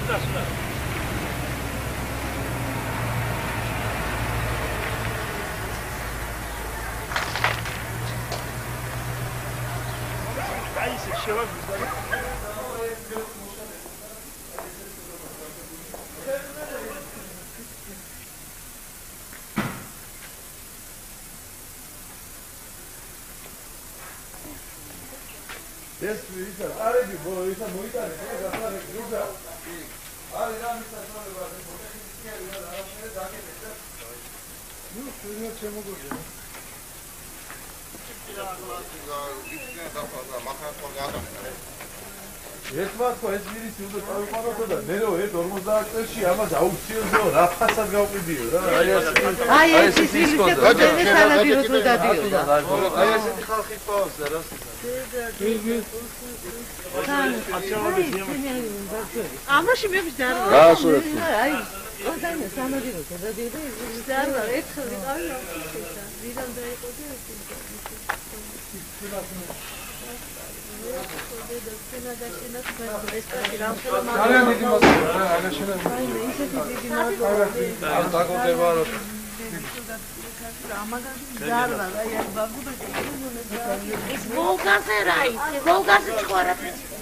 ერთმანეთს ეს ვირისი უნდა წავიყვანოთ და მე რო 50 წელში ამას აუქციონზე რა ფასად გავყიდიო რა აი ეს ვირისი გოდენი სანადიროდ დადიოდა აი ესეთი ხალხი პავს და რა ამაში მე ვიზარ რა სურათი აი გოდენი სანადიროდ დადიოდა ვიზარ ერთხელ ვიყავი აუქციონზე ვირამდე იყო და ძალიან დიდი მადლობა რა აგაშენა აი ისეთი დიდი მადლობა ამ დაგოდება რომ Волга-ზე რა იცი? Волга-ზე ჩხორა.